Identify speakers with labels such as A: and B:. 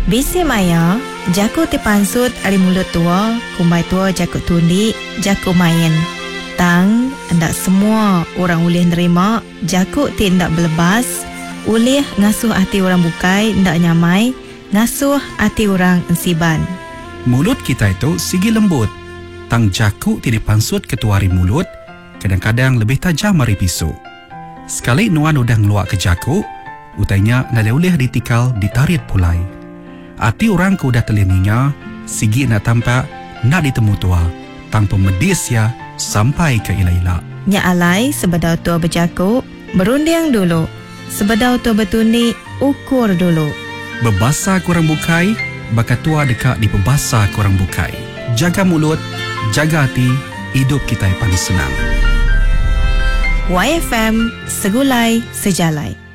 A: Bisi maya, jaku terpansut ari mulut tua, kumbai tua jaku tundi, jaku main. Tang, hendak semua orang boleh nerima, jaku tidak berlebas, boleh ngasuh hati orang bukai, hendak nyamai, ngasuh hati orang ensiban.
B: Mulut kita itu sigi lembut. Tang jaku tidak pansut ketuari mulut, kadang-kadang lebih tajam dari pisau. Sekali nuan udah ngeluak ke jaku, utainya nada boleh ditikal ditarit pulai. Hati orang ku dah telininya, sigi nak tampak, nak ditemu tua, tanpa medis ya, sampai ke ila-ila.
A: Nya alai sebedau tua berjaku, berunding dulu. Sebedau tua bertundi, ukur dulu.
B: Berbasa kurang bukai, bakat tua dekat di pembasa kurang bukai. Jaga mulut, jaga hati, hidup kita yang paling senang.
A: YFM, segulai sejalai.